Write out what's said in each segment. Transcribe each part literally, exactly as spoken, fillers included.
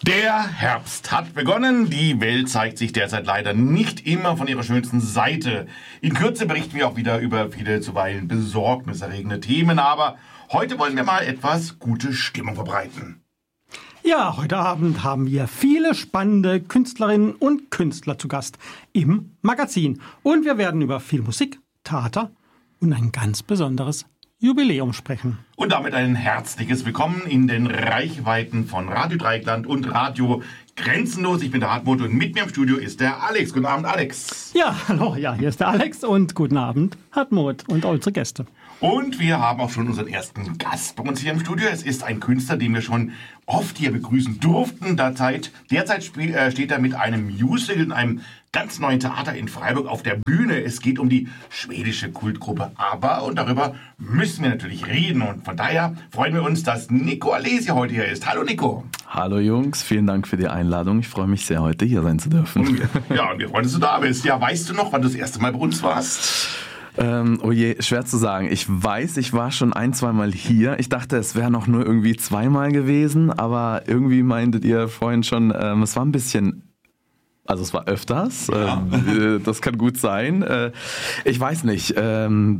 Der Herbst hat begonnen. Die Welt zeigt sich derzeit leider nicht immer von ihrer schönsten Seite. In Kürze berichten wir auch wieder über viele zuweilen besorgniserregende Themen, aber heute wollen wir mal etwas gute Stimmung verbreiten. Ja, heute Abend haben wir viele spannende Künstlerinnen und Künstler zu Gast im Magazin. Und wir werden über viel Musik, Theater und ein ganz besonderes Jubiläum sprechen. Und damit ein herzliches Willkommen in den Reichweiten von Radio Dreieckland und Radio Grenzenlos. Ich bin der Hartmut und mit mir im Studio ist der Alex. Guten Abend, Alex. Ja, hallo, ja, hier ist der Alex und guten Abend, Hartmut und unsere Gäste. Und wir haben auch schon unseren ersten Gast bei uns hier im Studio. Es ist ein Künstler, den wir schon oft hier begrüßen durften. Derzeit, derzeit spiel, äh, steht er mit einem Musical in einem ganz neuen Theater in Freiburg auf der Bühne. Es geht um die schwedische Kultgruppe ABBA und darüber müssen wir natürlich reden. Und von daher freuen wir uns, dass Nico Alesi heute hier ist. Hallo Nico. Hallo Jungs, vielen Dank für die Einladung. Ich freue mich sehr, heute hier sein zu dürfen. Und wir, ja, und wir freuen uns, dass du da bist. Ja, weißt du noch, wann du das erste Mal bei uns warst? Ähm, oh je, schwer zu sagen. Ich weiß, ich war schon ein, zweimal hier. Ich dachte, es wäre noch nur irgendwie zweimal gewesen, aber irgendwie meintet ihr vorhin schon, ähm, es war ein bisschen... Also es war öfters, ja. ähm, das kann gut sein. Äh, ich weiß nicht, ähm,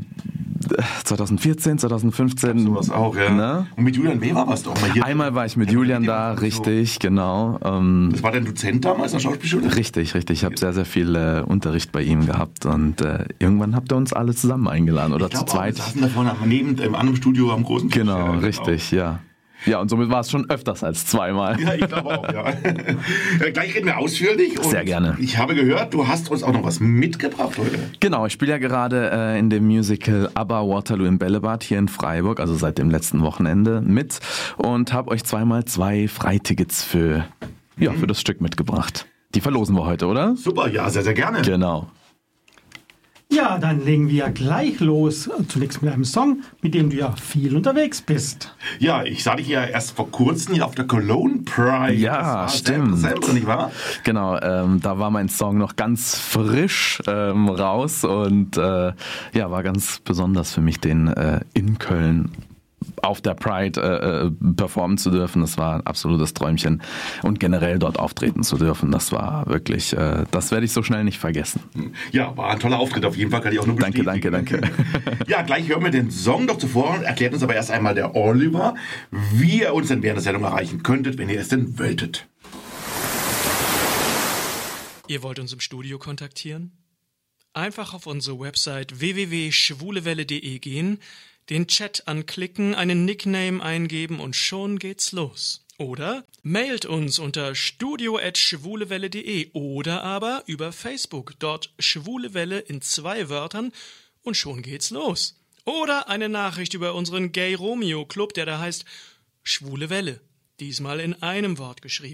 zwanzig vierzehn, zwanzig fünfzehn. Sowas auch, ja. Ne? Und mit Julian Weber warst du auch mal hier. Einmal war ich mit Julian da, richtig, so. Genau. Ähm, das war dein Dozent damals an der Schauspielschule? Richtig, richtig. Ich habe sehr, sehr viel äh, Unterricht bei ihm gehabt und äh, irgendwann habt ihr uns alle zusammen eingeladen oder zu zweit. Wir saßen da vorne neben im anderen Studio am großen Tisch. Genau, ja, richtig, genau. ja. Ja, und somit war es schon öfters als zweimal. Ja, ich glaube auch, ja. Gleich reden wir ausführlich. Und sehr gerne. Ich habe gehört, du hast uns auch noch was mitgebracht heute. Genau, ich spiele ja gerade äh, in dem Musical ABBA Waterloo im Bällebad hier in Freiburg, also seit dem letzten Wochenende mit und habe euch zweimal zwei Freitickets für, ja, für das Stück mitgebracht. Die verlosen wir heute, oder? Super, ja, sehr, sehr gerne. Genau. Ja, dann legen wir gleich los. Zunächst mit einem Song, mit dem du ja viel unterwegs bist. Ja, ich sah dich ja erst vor kurzem hier auf der Cologne Pride. Ja, stimmt. Selber, nicht wahr? Genau, ähm, da war mein Song noch ganz frisch ähm, raus und äh, ja, war ganz besonders für mich, den äh, in Köln auf der Pride äh, performen zu dürfen. Das war ein absolutes Träumchen. Und generell dort auftreten zu dürfen, das war wirklich, äh, das werde ich so schnell nicht vergessen. Ja, war ein toller Auftritt auf jeden Fall, kann ich auch nur bestätigen. Danke, danke, danke. Ja, gleich hören wir den Song doch zuvor. Erklärt uns aber erst einmal der Oliver, wie ihr uns denn während der Sendung erreichen könntet, wenn ihr es denn wolltet. Ihr wollt uns im Studio kontaktieren? Einfach auf unsere Website w w w punkt schwulewelle punkt de gehen, den Chat anklicken, einen Nickname eingeben und schon geht's los. Oder mailt uns unter studio at schwulewelle punkt de oder aber über Facebook, dort Schwulewelle in zwei Wörtern und schon geht's los. Oder eine Nachricht über unseren Gay Romeo Club, der da heißt Schwule Welle, diesmal in einem Wort geschrieben.